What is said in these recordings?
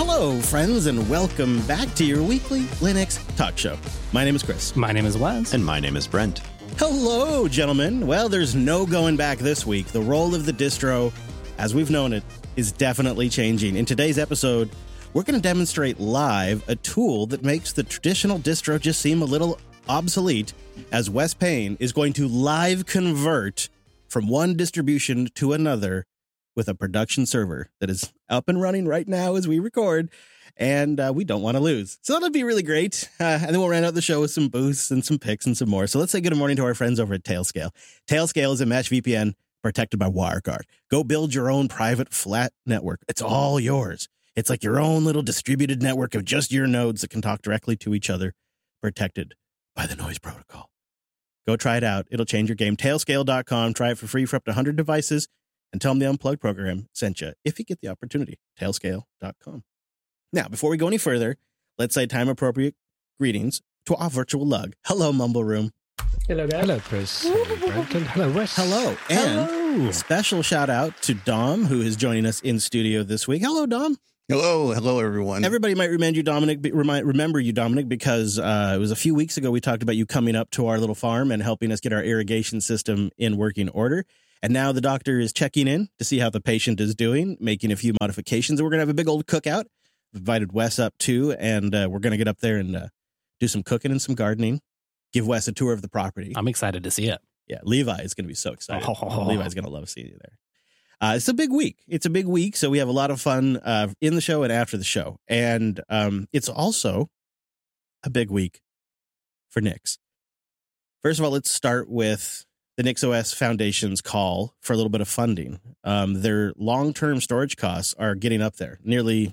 Hello, friends, and welcome back to your weekly Linux talk show. My name is Chris. My name is Wes. And my name is Brent. Hello, gentlemen. Well, there's no going back this week. The role of the distro, as we've known it, is definitely changing. In today's episode, we're going to demonstrate live a tool that makes the traditional distro just seem a little obsolete, as Wes Payne is going to live convert from one distribution to another with a production server that is up and running right now as we record, and we don't want to lose. So that'll be really great. And then we'll round out the show with some boosts and some picks and some more. So let's say good morning to our friends over at Tailscale. Tailscale is a mesh VPN protected by WireGuard. Go build your own private flat network. It's all yours. It's like your own little distributed network of just your nodes that can talk directly to each other, protected by the noise protocol. Go try it out. It'll change your game. Tailscale.com. Try it for free for up to 100 devices. And tell them the Unplugged program sent you if you get the opportunity. Tailscale.com. Now, before we go any further, let's say time-appropriate greetings to our virtual lug. Hello, Mumble Room. Hello, guys. Hello, Chris. Hello, Brent. And hello, Wes. Hello. And special shout-out to Dom, who is joining us in studio this week. Hello, Dom. Hello, everyone. Everybody might remember you, Dominic, because it was a few weeks ago we talked about you coming up to our little farm and helping us get our irrigation system in working order. And now the doctor is checking in to see how the patient is doing, making a few modifications. And we're going to have a big old cookout. We've invited Wes up, too, and we're going to get up there and do some cooking and some gardening, give Wes a tour of the property. I'm excited to see it. Yeah, Levi is going to be so excited. Levi's going to love seeing you there. It's a big week. So we have a lot of fun in the show and after the show. And it's also a big week for Nix. First of all, let's start with the NixOS Foundation's call for a little bit of funding. Their long-term storage costs are getting up there, nearly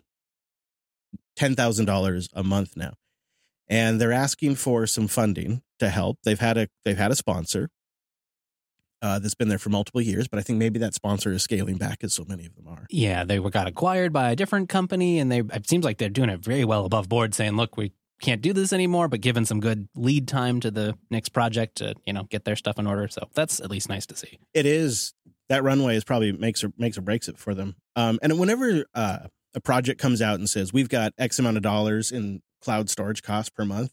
$10,000 a month now. And they're asking for some funding to help. They've had a sponsor that's been there for multiple years, but I think maybe that sponsor is scaling back, as so many of them are. Yeah, they got acquired by a different company, and it seems like they're doing it very well above board, saying, look, we can't do this anymore, but giving some good lead time to the Nix project to, get their stuff in order. So that's at least nice to see. It is. That runway is probably makes or breaks it for them. And whenever a project comes out and says, we've got X amount of dollars in cloud storage costs per month,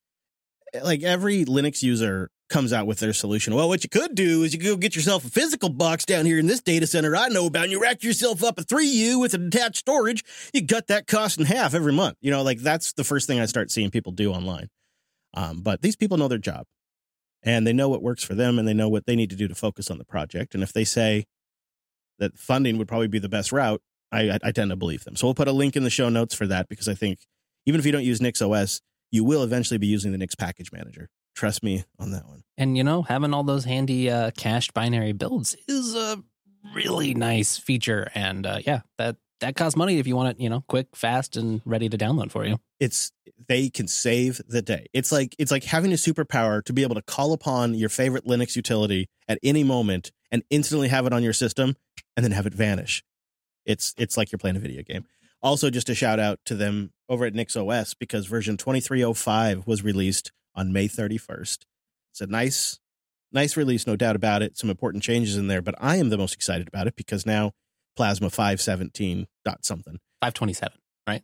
like every Linux user comes out with their solution. Well, what you could do is you go get yourself a physical box down here in this data center I know about, and you rack yourself up a 3U with an attached storage. You cut that cost in half every month. That's the first thing I start seeing people do online. But these people know their job, and they know what works for them, and they know what they need to do to focus on the project. And if they say that funding would probably be the best route, I tend to believe them. So we'll put a link in the show notes for that, because I think even if you don't use NixOS, you will eventually be using the Nix package manager. Trust me on that one. And, having all those handy cached binary builds is a really nice feature. And that costs money if you want it, quick, fast, and ready to download for you. They can save the day. It's like having a superpower to be able to call upon your favorite Linux utility at any moment and instantly have it on your system and then have it vanish. It's like you're playing a video game. Also, just a shout out to them over at NixOS, because version 23.05 was released on May 31st. It's a nice release, no doubt about it. Some important changes in there, but I am the most excited about it because now Plasma 517 dot something. 527, right?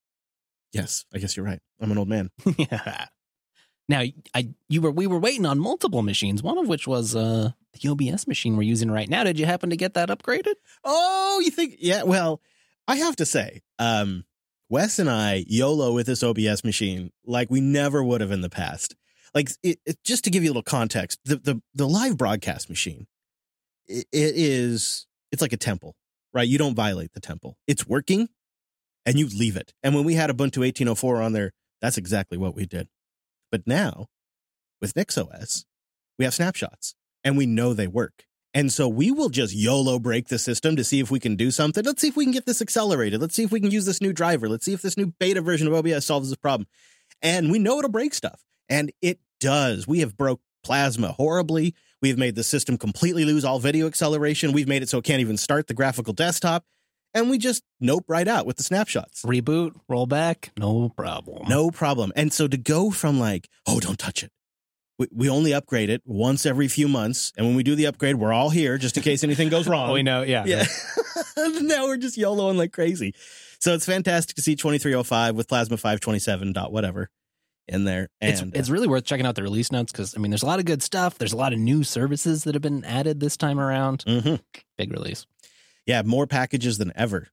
Yes, I guess you're right. I'm an old man. Yeah. Now, we were waiting on multiple machines, one of which was the OBS machine we're using right now. Did you happen to get that upgraded? Oh, you think? Yeah, well, I have to say, Wes and I YOLO with this OBS machine like we never would have in the past. Like, just to give you a little context, the live broadcast machine, it's like a temple, right? You don't violate the temple. It's working, and you leave it. And when we had Ubuntu 18.04 on there, that's exactly what we did. But now, with NixOS, we have snapshots, and we know they work. And so we will just YOLO break the system to see if we can do something. Let's see if we can get this accelerated. Let's see if we can use this new driver. Let's see if this new beta version of OBS solves this problem. And we know it'll break stuff. And it does. We have broke Plasma horribly. We've made the system completely lose all video acceleration. We've made it so it can't even start the graphical desktop. And we just nope right out with the snapshots. Reboot, roll back, no problem. No problem. And so to go from like, oh, don't touch it, we only upgrade it once every few months. And when we do the upgrade, we're all here just in case anything goes wrong. We know, yeah. Yeah. Now we're just YOLOing like crazy. So it's fantastic to see 2305 with Plasma 527 dot whatever in there. And it's really worth checking out the release notes because, I mean, there's a lot of good stuff. There's a lot of new services that have been added this time around. Big release. Yeah, more packages than ever.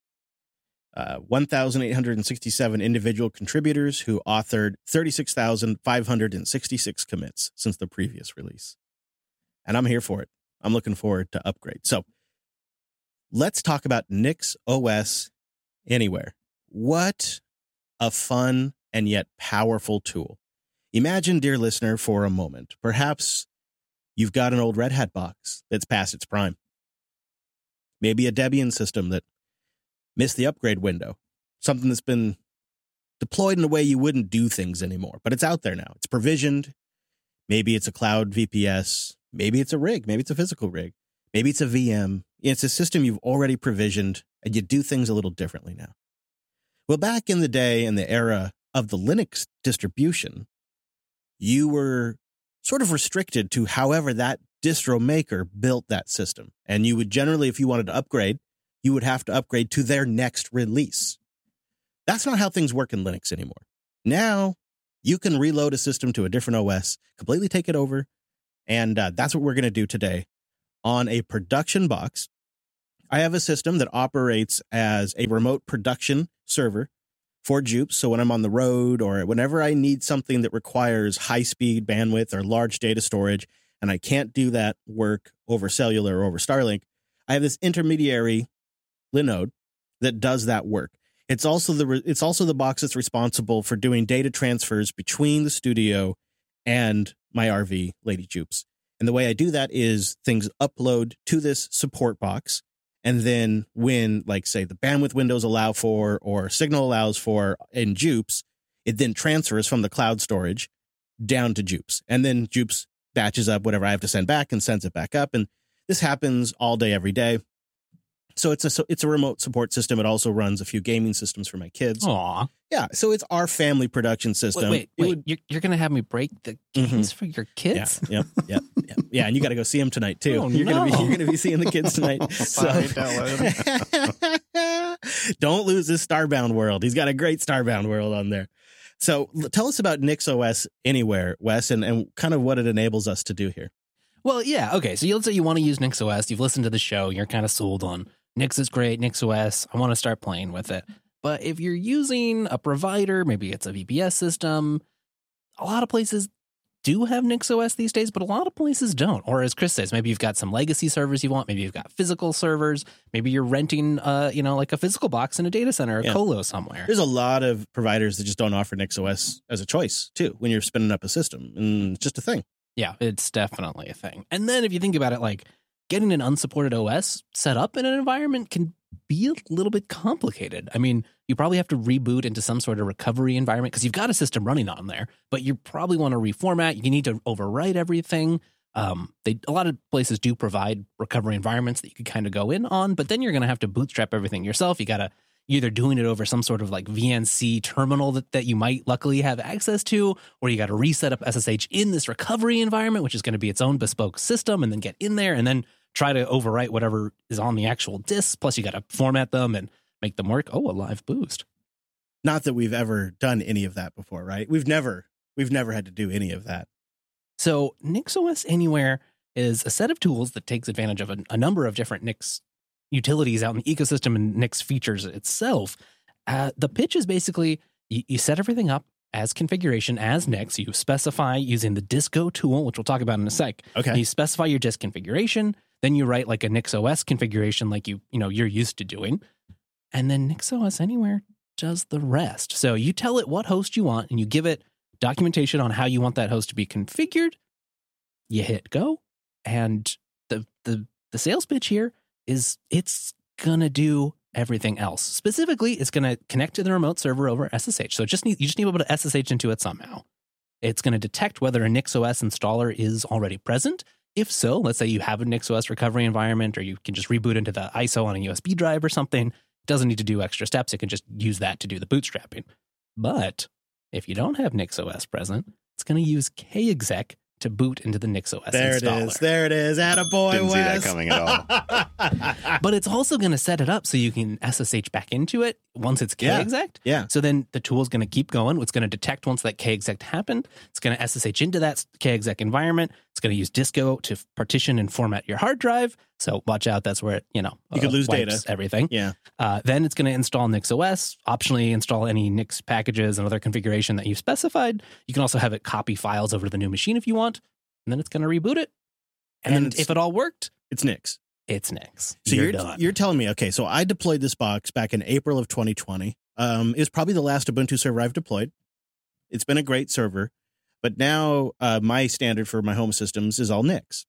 1,867 individual contributors who authored 36,566 commits since the previous release. And I'm here for it. I'm looking forward to upgrade. So let's talk about Nix OS Anywhere. What a fun and yet powerful tool. Imagine, dear listener, for a moment, perhaps you've got an old Red Hat box that's past its prime. Maybe a Debian system that missed the upgrade window, something that's been deployed in a way you wouldn't do things anymore, but it's out there now. It's provisioned. Maybe it's a cloud VPS. Maybe it's a rig. Maybe it's a physical rig. Maybe it's a VM. It's a system you've already provisioned, and you do things a little differently now. Well, back in the day, in the era of the Linux distribution, you were sort of restricted to however that distro maker built that system. And you would generally, if you wanted to upgrade, you would have to upgrade to their next release. That's not how things work in Linux anymore. Now, you can reload a system to a different OS, completely take it over, and that's what we're going to do today. On a production box, I have a system that operates as a remote production server for Jupes. So when I'm on the road or whenever I need something that requires high-speed bandwidth or large data storage, and I can't do that work over cellular or over Starlink, I have this intermediary Linode that does that work. It's also the box that's responsible for doing data transfers between the studio and my RV, Lady Jupes. And the way I do that is things upload to this support box. And then when, like, say, the bandwidth windows allow for or signal allows for in Jupes, it then transfers from the cloud storage down to Jupes. And then Jupes batches up whatever I have to send back and sends it back up. And this happens all day, every day. So it's a remote support system. It also runs a few gaming systems for my kids. Aw. Yeah, so it's our family production system. Wait. You're going to have me break the games for your kids? Yeah, yep. Yeah, and you got to go see them tonight, too. Oh, you're going to be seeing the kids tonight. Sorry, Don't lose this Starbound world. He's got a great Starbound world on there. So tell us about Nix OS Anywhere, Wes, and kind of what it enables us to do here. Well, yeah, okay. So let's say you want to use Nix OS. You've listened to the show. You're kind of sold on Nix is great, Nix OS. I want to start playing with it. But if you're using a provider, maybe it's a VPS system, a lot of places do have Nix OS these days, but a lot of places don't. Or as Chris says, maybe you've got some legacy servers you want. Maybe you've got physical servers. Maybe you're renting, like a physical box in a data center or colo somewhere. There's a lot of providers that just don't offer Nix OS as a choice, too, when you're spinning up a system. And it's just a thing. Yeah, it's definitely a thing. And then if you think about it, like getting an unsupported OS set up in an environment can be a little bit complicated. I mean, you probably have to reboot into some sort of recovery environment because you've got a system running on there, but you probably want to reformat. You need to overwrite everything. A lot of places do provide recovery environments that you could kind of go in on, but then you're going to have to bootstrap everything yourself. You got to either doing it over some sort of like VNC terminal that you might luckily have access to, or you got to reset up SSH in this recovery environment, which is going to be its own bespoke system, and then get in there and then try to overwrite whatever is on the actual disk. Plus, you got to format them and make them work. Oh, a live boost. Not that we've ever done any of that before, right? We've never had to do any of that. So Nix OS Anywhere is a set of tools that takes advantage of a number of different Nix utilities out in the ecosystem and Nix features itself. The pitch is basically you set everything up as configuration as Nix. You specify using the Disco tool, which we'll talk about in a sec. Okay. You specify your disk configuration. Then you write like a Nix OS configuration like you're used to doing. And then Nix OS Anywhere does the rest. So you tell it what host you want and you give it documentation on how you want that host to be configured. You hit go. And the sales pitch here is it's going to do everything else. Specifically, it's going to connect to the remote server over SSH. So you just need to be able to SSH into it somehow. It's going to detect whether a Nix OS installer is already present. If so, let's say you have a Nix OS recovery environment, or you can just reboot into the ISO on a USB drive or something. It doesn't need to do extra steps. It can just use that to do the bootstrapping. But if you don't have Nix OS present, it's going to use kexec to boot into the NixOS There installer. it is. There it is. Attaboy, Didn't see that Wes. coming at all. But it's also going to set it up so you can SSH back into it once it's Yeah. kexec. Yeah. So then the tool is going to keep going. It's going to detect once that kexec happened. It's going to SSH into that kexec environment. It's going to use Disco to partition and format your hard drive. So watch out. That's where it, You could lose wipes data. everything. Yeah. Then it's going to install NixOS, optionally install any Nix packages and other configuration that you've specified. You can also have it copy files over to the new machine if you want. And then it's going to reboot it. And then And if it all worked, It's Nix. it's Nix. So You're done. you're telling me, okay, so I deployed this box back in April of 2020. It was probably the last Ubuntu server I've deployed. It's been a great server, but now my standard for my home systems is all Nix.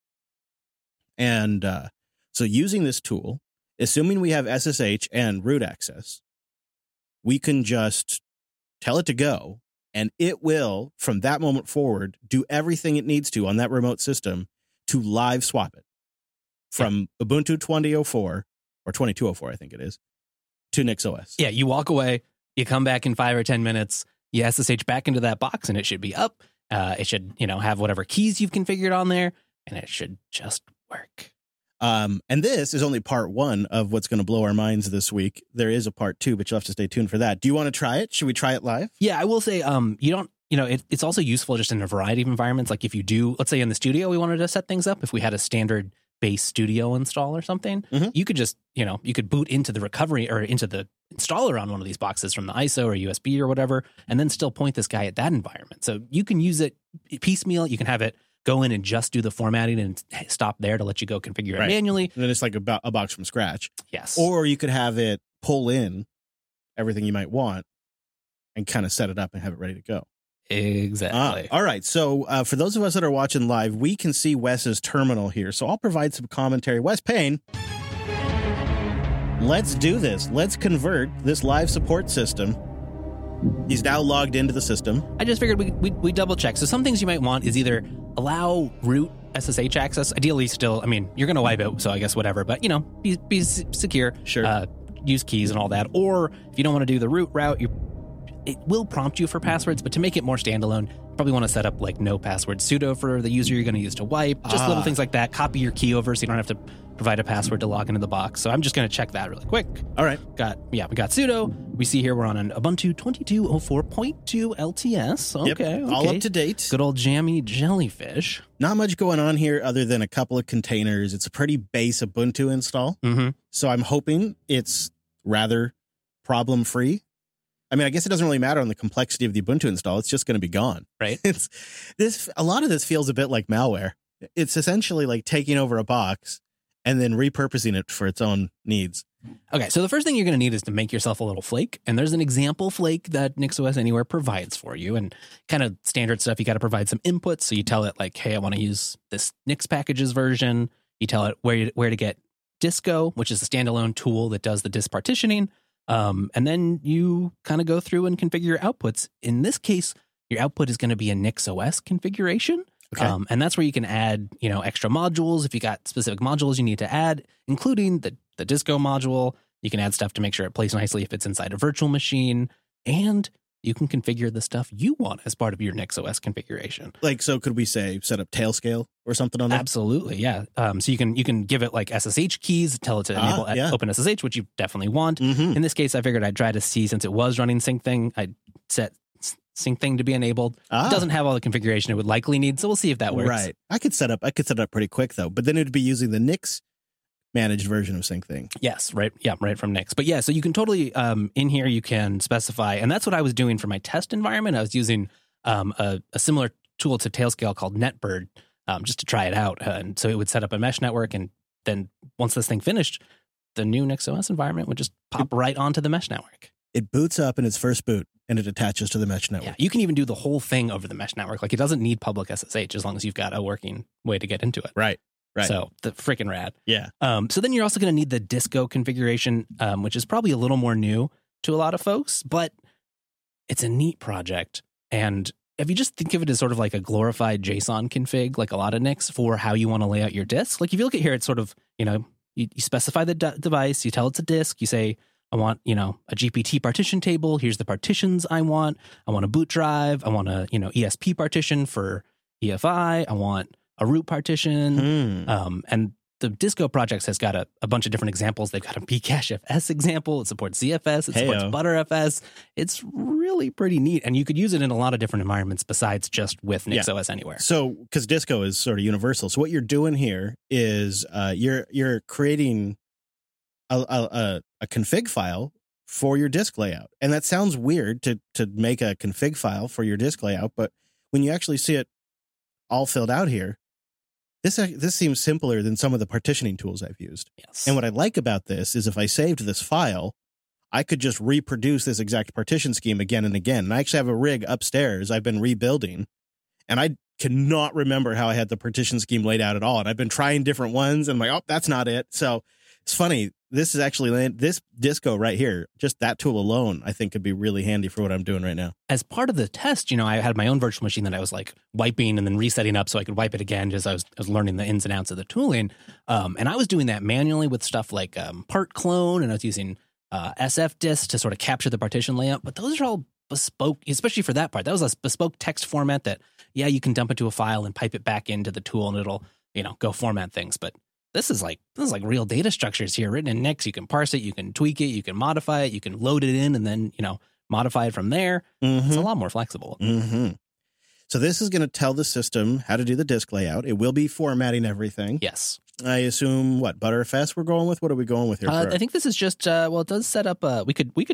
And so using this tool, assuming we have SSH and root access, we can just tell it to go, and it will, from that moment forward, do everything it needs to on that remote system to live swap it from Ubuntu 20.04 or 22.04, I think it is, to NixOS. Yeah, you walk away, you come back in 5 or 10 minutes, you SSH back into that box, and it should be up. It should, have whatever keys you've configured on there, and it should just work. And this is only part one of what's going to blow our minds this week. There is a part two, but you'll have to stay tuned for that. Do you want to try it? Should we try it live? Yeah, I will say, you don't, it's also useful just in a variety of environments. Like if you do, let's say in the studio, we wanted to set things up. If we had a standard base studio install or something, Mhm. you could just, you could boot into the recovery or into the installer on one of these boxes from the ISO or USB or whatever, and then still point this guy at that environment. So you can use it piecemeal. You can have it go in and just do the formatting and stop there to let you go configure it Right. manually. And then it's like a box from scratch. Yes. Or you could have it pull in everything you might want and kind of set it up and have it ready to go. exactly. All right. So for those of us that are watching live, we can see Wes's terminal here. So I'll provide some commentary. Wes Payne, let's do this. Let's convert this live support system. He's now logged into the system. I just figured we double check. So some things you might want is either allow root SSH access. Ideally, still, you're going to wipe out, so I guess whatever. But be secure. Sure. Use keys and all that. Or if you don't want to do the root route, it will prompt you for passwords. But to make it more standalone, you probably want to set up like no password sudo for the user you're going to use to wipe. Just little things like that. Copy your key over so you don't have to provide a password to log into the box. So I'm just going to check that really quick. All right. We got sudo. We see here we're on an Ubuntu 22.04.2 LTS. Yep. Okay. All up to date. Good old jammy jellyfish. Not much going on here other than a couple of containers. It's a pretty base Ubuntu install. Mm-hmm. So I'm hoping it's rather problem free. I guess it doesn't really matter on the complexity of the Ubuntu install. It's just going to be gone. Right. A lot of this feels a bit like malware. It's essentially like taking over a box and then repurposing it for its own needs. Okay, so the first thing you're going to need is to make yourself a little flake. And there's an example flake that NixOS Anywhere provides for you. And kind of standard stuff, you got to provide some inputs. So you tell it like, hey, I want to use this Nix packages version. You tell it where to get Disco, which is a standalone tool that does the disk partitioning. And then you kind of go through and configure your outputs. In this case, your output is going to be a NixOS configuration. Okay. And that's where you can add, extra modules. If you got specific modules you need to add, including the Disco module, you can add stuff to make sure it plays nicely if it's inside a virtual machine. And you can configure the stuff you want as part of your NixOS configuration. Like, so could we say set up Tailscale or something on that? Absolutely, yeah. So you can give it like SSH keys, tell it to enable OpenSSH, which you definitely want. Mm-hmm. In this case, I figured I'd try to see, since it was running SyncThing, I'd set SyncThing to be enabled. It doesn't have all the configuration it would likely need, so we'll see if that works. Right. I could set up pretty quick though, but then it'd be using the Nix managed version of SyncThing. Yes, right. Yeah, right from Nix. But yeah, so you can totally, in here, you can specify, and that's what I was doing for my test environment. I was using a similar tool to Tailscale called NetBird just to try it out. And so it would set up a mesh network, and then once this thing finished, the new NixOS environment would just pop right onto the mesh network. It boots up in its first boot, and it attaches to the mesh network. Yeah, you can even do the whole thing over the mesh network. Like, it doesn't need public SSH as long as you've got a working way to get into it. Right. So the freaking rad. Yeah. So then you're also going to need the Disco configuration, which is probably a little more new to a lot of folks, but it's a neat project. And if you just think of it as sort of like a glorified JSON config, like a lot of Nix, for how you want to lay out your disk. Like if you look at here, it's sort of, you specify the device, you tell it's a disk, you say, I want, a GPT partition table. Here's the partitions I want. I want a boot drive. I want a, ESP partition for, EFI. I want a root partition. And the Disco Projects has got a bunch of different examples. They've got a Bcachefs example. It supports ZFS. It supports ButterFS. It's really pretty neat. And you could use it in a lot of different environments besides just with NixOS Anywhere. So, because Disco is sort of universal. So what you're doing here is you're creating a config file for your disk layout. And that sounds weird to make a config file for your disk layout. But when you actually see it all filled out here, this seems simpler than some of the partitioning tools I've used. Yes. And what I like about this is if I saved this file, I could just reproduce this exact partition scheme again and again. And I actually have a rig upstairs I've been rebuilding, and I cannot remember how I had the partition scheme laid out at all. And I've been trying different ones, and I'm like, oh, that's not it. So it's funny. This is actually this Disco right here. Just that tool alone, I think, could be really handy for what I'm doing right now. As part of the test, I had my own virtual machine that I was like wiping and then resetting up so I could wipe it again, just I was learning the ins and outs of the tooling. And I was doing that manually with stuff like part clone, and I was using SFDisk to sort of capture the partition layout. But those are all bespoke, especially for that part. That was a bespoke text format that, you can dump into a file and pipe it back into the tool, and it'll, go format things. But This is like real data structures here written in Nix. You can parse it, you can tweak it, you can modify it, you can load it in and then, modify it from there. It's a lot more flexible. So this is going to tell the system how to do the disk layout. It will be formatting everything. Yes. I assume ButterFS we're going with? What are we going with here? I think this is just, it does set up, we could